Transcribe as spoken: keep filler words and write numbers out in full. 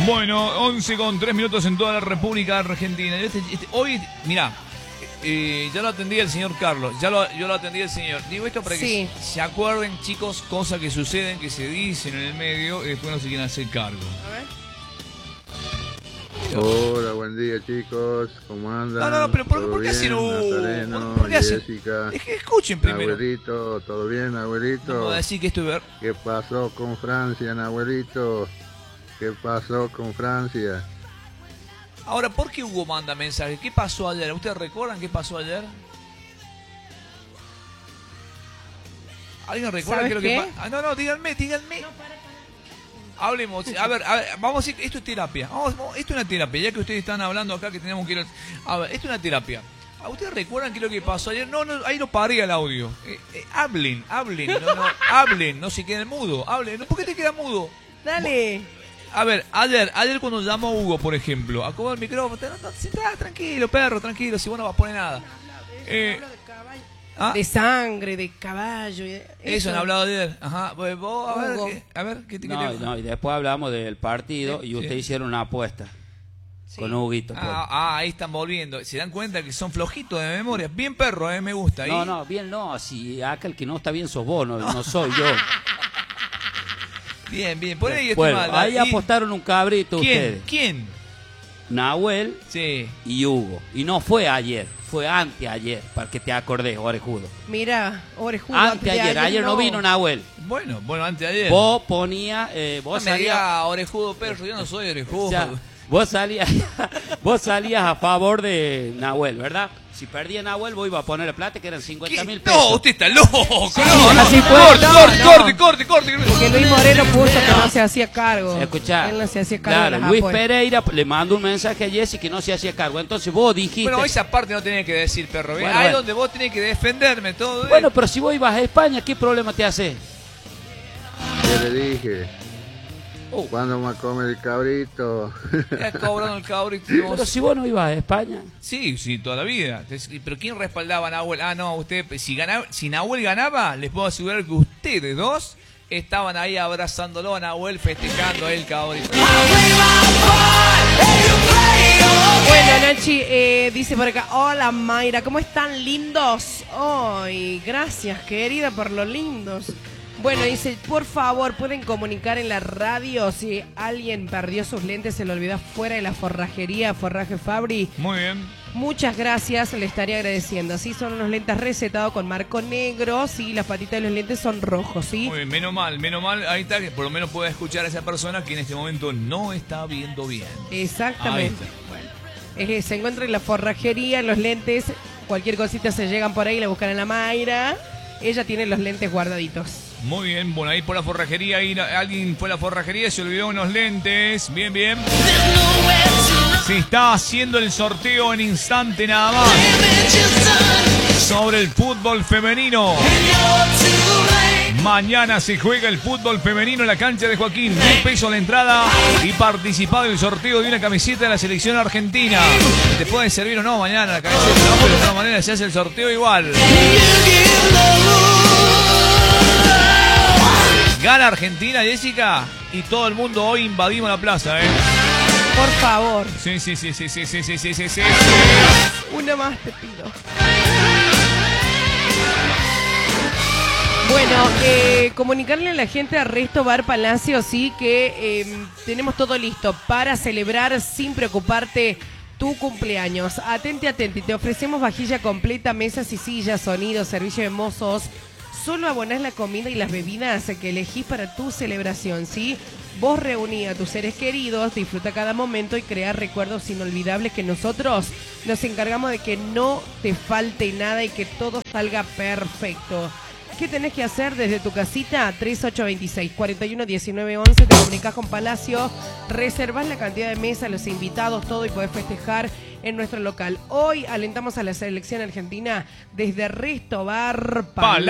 Bueno, once con tres minutos en toda la República Argentina. Este, este, hoy, mirá, eh, ya lo atendí el señor Carlos, ya lo, yo lo atendí el señor. Digo esto para que sí. se acuerden, chicos, cosas que suceden, que se dicen en el medio y después no se quieren hacer cargo. A ver. Hola, buen día, chicos. ¿Cómo andan? No, no, no, pero ¿por, ¿por qué hacen un...? Nazareno, ¿Por qué hacen? Jessica, Es que escuchen primero. Abuelito, ¿todo bien, abuelito? No puedo decir que esto es ver. ¿Qué pasó con Francia, abuelito? ¿Qué pasó con Francia? Ahora, ¿por qué Hugo manda mensajes? ¿Qué pasó ayer? ¿Ustedes recuerdan qué pasó ayer? ¿Alguien recuerda qué es lo que pasó? Ah, no, no, díganme, díganme. No, para, para. Hablemos, a ver, a ver, vamos a decir, esto es terapia. Vamos, esto es una terapia, ya que ustedes están hablando acá que tenemos que ir al... A ver, esto es una terapia. ¿Ustedes recuerdan qué es lo que pasó ayer? No, no, ahí lo paré al audio. Eh, eh, hablen, hablen, no, no, hablen, no se queden mudos, hablen. ¿Por qué te quedas mudo? Dale. A ver, ayer, ayer cuando llamó Hugo, por ejemplo, acomodó el micrófono, no, no, está, tranquilo, perro, tranquilo, si vos no vas a poner nada. Eh, ¿Ah? De sangre, de caballo. Eso, eso han hablado ayer. Ajá. Pues vos, a ver, ¿qué, a ver, ¿qué te no, no, y después hablamos del partido sí, y ustedes sí. hicieron una apuesta sí. con Huguito. Ah, ah, ahí están volviendo. Se dan cuenta que son flojitos de memoria. Bien perro, eh, me gusta. ¿Ahí? No, no, bien no. Si acá el que no está bien sos vos, no, no soy yo. Bien, bien. Por ahí bueno, estoy mal. Ahí y... apostaron un cabrito ¿Quién? ustedes. ¿Quién? Nahuel sí. y Hugo. Y no fue ayer. Fue anteayer, para que te acordes, orejudo. Mira, orejudo. Anteayer, ayer, ayer no. no vino Nahuel. Bueno, bueno, anteayer. Vos ponías, eh, vos no salías... me orejudo, perro, yo no soy orejudo. O sea, vos salías, vos salías a favor de Nahuel, ¿verdad? Si perdía Nahuel, vos ibas a poner plata que eran cincuenta mil pesos. No, usted está loco. Sí, no, no, así no, fue. Corte, no, corte, no. corte, corte, corte, corte. Porque Luis Moreno puso que no se hacía cargo. Escuchá, él no se hacía cargo. Claro, Luis Pereira le mandó un mensaje a Jessy que no se hacía cargo. Entonces vos dijiste... Bueno, esa parte no tenés que decir, perro. Bueno, ahí bueno. donde vos tenés que defenderme todo. Bueno, pero si vos ibas a España, ¿qué problema te hace? ¿Qué le dije? Uh. ¿Cuándo me come el cabrito? Ya cobrando el cabrito. Pero si vos no ibas a España. Sí, sí, toda la vida. Pero ¿quién respaldaba a Nahuel? Ah, no, usted, si ganaba, si Nahuel ganaba, les puedo asegurar que ustedes dos estaban ahí abrazándolo a Nahuel, festejando a él cabrito. Bueno, Nachi eh, dice por acá, hola Mayra, ¿cómo están lindos? Ay, gracias querida por lo lindos. Bueno, dice, por favor, ¿pueden comunicar en la radio si alguien perdió sus lentes, se lo olvidó fuera de la forrajería, Forraje Fabri? Muy bien. Muchas gracias, le estaría agradeciendo. Sí, son unos lentes recetados con marco negro, sí, las patitas de los lentes son rojos, ¿sí? Muy bien, menos mal, menos mal, ahí está, que por lo menos pueda escuchar a esa persona que en este momento no está viendo bien. Exactamente. Bueno, eh, se encuentra en la forrajería, los lentes, cualquier cosita se llegan por ahí, la buscan en la Mayra. Ella tiene los lentes guardaditos. Muy bien, bueno, ahí por la forrajería, ahí alguien fue a la forrajería, se olvidó unos lentes, bien, bien. Se está haciendo el sorteo en instante nada más sobre el fútbol femenino. Mañana se juega el fútbol femenino en la cancha de Joaquín. Mil pesos la entrada y participado en el sorteo de una camiseta de la selección argentina. Te puede servir o no mañana la camiseta, no, pero de todas maneras se hace el sorteo igual. Gana Argentina, Jessica, y todo el mundo hoy invadimos la plaza, ¿eh? Por favor. Sí, sí, sí, sí, sí, sí, sí, sí, sí, sí. Una más te pido. Bueno, eh, comunicarle a la gente a Resto Bar Palacio, sí, que eh, tenemos todo listo para celebrar sin preocuparte tu cumpleaños. Atente, atente, te ofrecemos vajilla completa, mesas y sillas, sonido, servicio de mozos. Solo abonás la comida y las bebidas que elegís para tu celebración, ¿sí? Vos reuní a tus seres queridos, disfruta cada momento y crea recuerdos inolvidables que nosotros nos encargamos de que no te falte nada y que todo salga perfecto. ¿Qué tenés que hacer desde tu casita? tres ocho dos seis, cuatro uno uno nueve once, te comunicás con Palacio, reservás la cantidad de mesas, los invitados, todo y podés festejar en nuestro local. Hoy alentamos a la selección argentina desde Resto Bar Palacio.